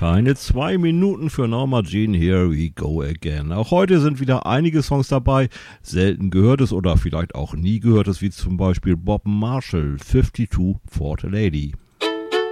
Keine 2 Minuten für Norma Jean, here we go again. Auch heute sind wieder einige Songs dabei, selten gehörtes oder vielleicht auch nie gehörtes, wie zum Beispiel Bob Marshall, 52 for the Lady.